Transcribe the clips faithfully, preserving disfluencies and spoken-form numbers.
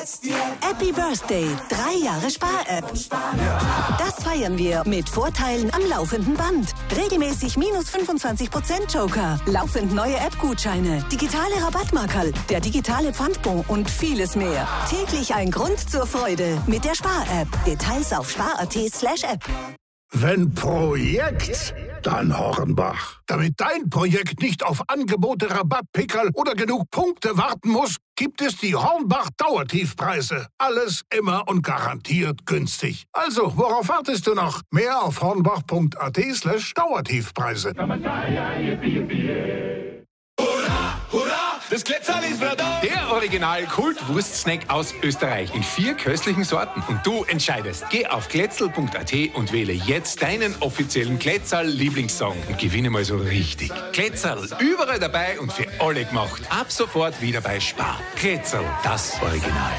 Happy Birthday, drei Jahre Spar-App. Das feiern wir mit Vorteilen am laufenden Band. Regelmäßig minus fünfundzwanzig Prozent Joker, laufend neue App-Gutscheine, digitale Rabattmarkerl, der digitale Pfandbon und vieles mehr. Täglich ein Grund zur Freude mit der Spar-App. Details auf spar.at slash app. Wenn Projekt, dann Hornbach. Damit dein Projekt nicht auf Angebote, Rabattpickerl oder genug Punkte warten muss, gibt es die Hornbach Dauertiefpreise. Alles immer und garantiert günstig. Also, worauf wartest du noch? Mehr auf hornbach.at slash Dauertiefpreise. Hurra, hurra, das Glätzerl ist wieder da. Der Original-Kult-Wurst-Snack aus Österreich in vier köstlichen Sorten. Und du entscheidest. Geh auf glätzerl punkt at und wähle jetzt deinen offiziellen Glätzerl-Lieblingssong und gewinne mal so richtig. Glätzerl, überall dabei und für alle gemacht. Ab sofort wieder bei Spar. Glätzerl, das Original.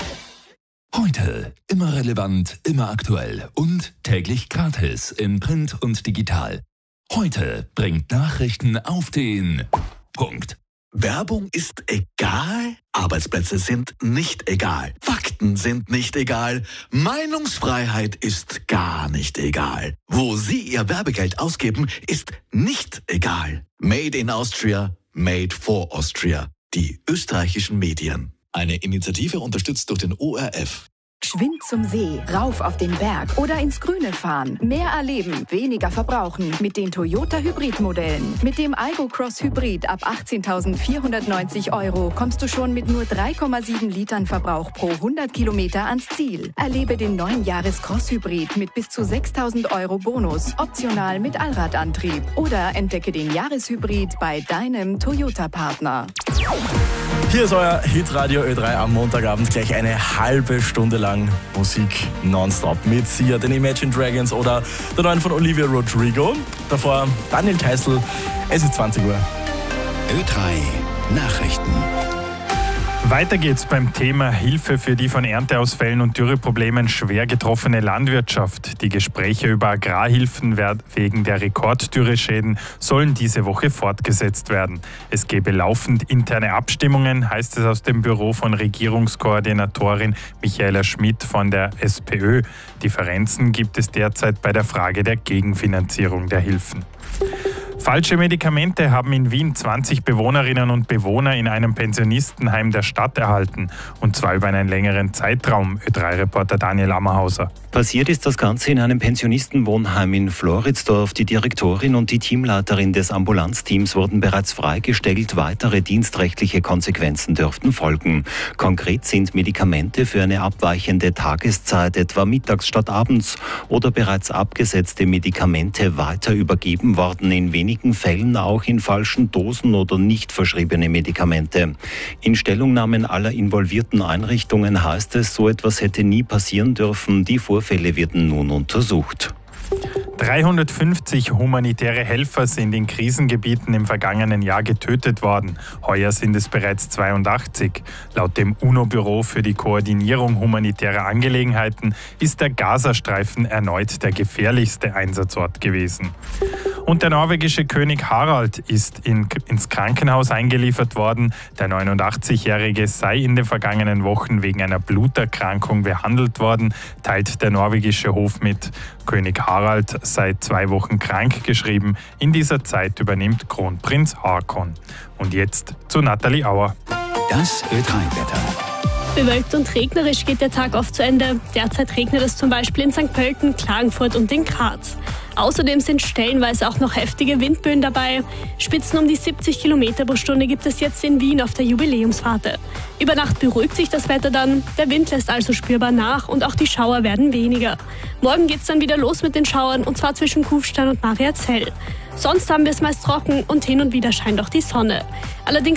Heute immer relevant, immer aktuell und täglich gratis in Print und digital. Heute bringt Nachrichten auf den Punkt. Werbung ist egal, Arbeitsplätze sind nicht egal, Fakten sind nicht egal, Meinungsfreiheit ist gar nicht egal. Wo Sie Ihr Werbegeld ausgeben, ist nicht egal. Made in Austria, made for Austria. Die österreichischen Medien. Eine Initiative unterstützt durch den O R F. Geschwind zum See, rauf auf den Berg oder ins Grüne fahren. Mehr erleben, weniger verbrauchen mit den Toyota Hybrid-Modellen. Mit dem Aygo Cross Hybrid ab achtzehntausendvierhundertneunzig Euro kommst du schon mit nur drei Komma sieben Litern Verbrauch pro hundert Kilometer ans Ziel. Erlebe den neuen Jahres Cross Hybrid mit bis zu sechstausend Euro Bonus, optional mit Allradantrieb. Oder entdecke den Jahreshybrid bei deinem Toyota-Partner. Hier ist euer Hitradio Ö drei am Montagabend. Gleich eine halbe Stunde lang Musik nonstop mit Sia, den Imagine Dragons oder der neuen von Olivia Rodrigo. Davor Daniel Theißl. Es ist zwanzig Uhr. Ö drei Nachrichten. Weiter geht's beim Thema Hilfe für die von Ernteausfällen und Dürreproblemen schwer getroffene Landwirtschaft. Die Gespräche über Agrarhilfen wegen der Rekorddürreschäden sollen diese Woche fortgesetzt werden. Es gebe laufend interne Abstimmungen, heißt es aus dem Büro von Regierungskoordinatorin Michaela Schmidt von der SPÖ. Differenzen gibt es derzeit bei der Frage der Gegenfinanzierung der Hilfen. Falsche Medikamente haben in Wien zwanzig Bewohnerinnen und Bewohner in einem Pensionistenheim der Stadt erhalten. Und zwar über einen längeren Zeitraum, Ö drei Reporter Daniel Ammerhauser. Passiert ist das Ganze in einem Pensionistenwohnheim in Floridsdorf. Die Direktorin und die Teamleiterin des Ambulanzteams wurden bereits freigestellt. Weitere dienstrechtliche Konsequenzen dürften folgen. Konkret sind Medikamente für eine abweichende Tageszeit, etwa mittags statt abends, oder bereits abgesetzte Medikamente weiter übergeben worden, in wenigen Fällen auch in falschen Dosen oder nicht verschriebene Medikamente. In Stellungnahmen aller involvierten Einrichtungen heißt es, so etwas hätte nie passieren dürfen. Die Vorfälle werden nun untersucht. dreihundertfünfzig humanitäre Helfer sind in Krisengebieten im vergangenen Jahr getötet worden. Heuer sind es bereits zweiundachtzig. Laut dem UNO-Büro für die Koordinierung humanitärer Angelegenheiten ist der Gazastreifen erneut der gefährlichste Einsatzort gewesen. Und der norwegische König Harald ist in, ins Krankenhaus eingeliefert worden. Der neunundachtzigjährige sei in den vergangenen Wochen wegen einer Bluterkrankung behandelt worden, teilt der norwegische Hof mit. König Harald sei zwei Wochen krank geschrieben. In dieser Zeit übernimmt Kronprinz Haakon. Und jetzt zu Nathalie Auer. Das Ö drei Wetter. Bewölkt und regnerisch geht der Tag oft zu Ende. Derzeit regnet es zum Beispiel in Sankt Pölten, Klagenfurt und in Graz. Außerdem sind stellenweise auch noch heftige Windböen dabei. Spitzen um die siebzig Kilometer pro Stunde gibt es jetzt in Wien auf der Jubiläumsfahrt. Über Nacht beruhigt sich das Wetter dann. Der Wind lässt also spürbar nach und auch die Schauer werden weniger. Morgen geht es dann wieder los mit den Schauern, und zwar zwischen Kufstein und Mariazell. Sonst haben wir es meist trocken und hin und wieder scheint auch die Sonne. Allerdings